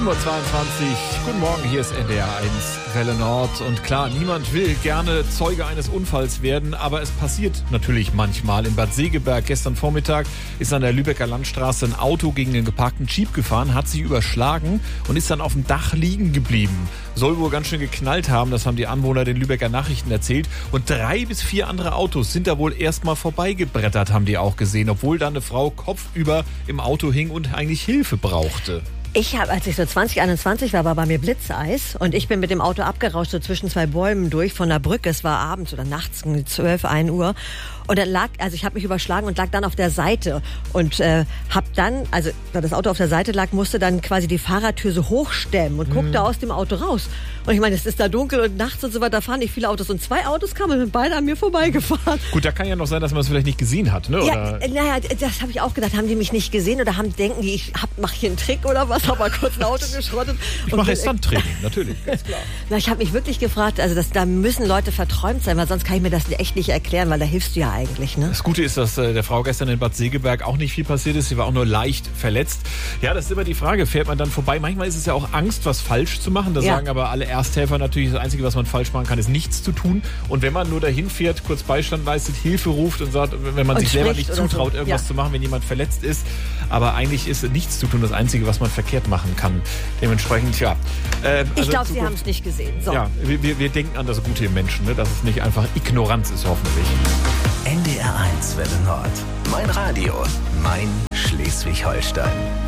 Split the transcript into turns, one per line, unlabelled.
7.22 Uhr. Guten Morgen, hier ist NDR1 Welle Nord. Und klar, niemand will gerne Zeuge eines Unfalls werden, aber es passiert natürlich manchmal. In Bad Segeberg gestern Vormittag ist an der Lübecker Landstraße ein Auto gegen einen geparkten Jeep gefahren, hat sich überschlagen und ist dann auf dem Dach liegen geblieben. Soll wohl ganz schön geknallt haben, das haben die Anwohner den Lübecker Nachrichten erzählt. Und 3 bis 4 andere Autos sind da wohl erstmal vorbeigebrettert, haben die auch gesehen, obwohl da eine Frau kopfüber im Auto hing und eigentlich Hilfe brauchte.
Als ich so 2021 war bei mir Blitzeis und ich bin mit dem Auto abgerauscht, so zwischen 2 Bäumen durch von der Brücke. Es war abends oder nachts, 12, 1 Uhr. Und dann ich habe mich überschlagen und lag dann auf der Seite und habe dann, also da das Auto auf der Seite lag, musste dann quasi die Fahrertür so hochstemmen und guckte aus dem Auto raus. Und ich meine, es ist da dunkel und nachts und so weiter, da fahren nicht viele Autos. Und 2 Autos kamen und beide an mir vorbeigefahren.
Gut, da kann ja noch sein, dass man es vielleicht nicht gesehen hat, ne?
Ja, naja, das habe ich auch gedacht. Haben die mich nicht gesehen oder denken die, ich mache hier einen Trick oder was? Habe mal kurz ein Auto geschrottet.
Ich mache jetzt Sandtraining, natürlich, ganz klar.
Na, ich habe mich wirklich gefragt, also da müssen Leute verträumt sein, weil sonst kann ich mir das echt nicht erklären, weil da hilfst du ja eigentlich, ne?
Das Gute ist, dass der Frau gestern in Bad Segeberg auch nicht viel passiert ist. Sie war auch nur leicht verletzt. Ja, das ist immer die Frage, fährt man dann vorbei? Manchmal ist es ja auch Angst, was falsch zu machen. Da sagen aber alle Ersthelfer natürlich, das Einzige, was man falsch machen kann, ist nichts zu tun. Und wenn man nur dahin fährt, kurz Beistand leistet, Hilfe ruft und sagt, wenn man sich selber nicht zutraut, irgendwas zu machen, wenn jemand verletzt ist. Aber eigentlich ist nichts zu tun das Einzige, was man verkehrt machen kann. Dementsprechend, ja.
Ich glaube, Sie haben es nicht gesehen. So.
Ja, wir denken an das Gute im Menschen, ne? Dass es nicht einfach Ignoranz ist, hoffentlich.
NDR1 Welle Nord. Mein Radio, mein Schleswig-Holstein.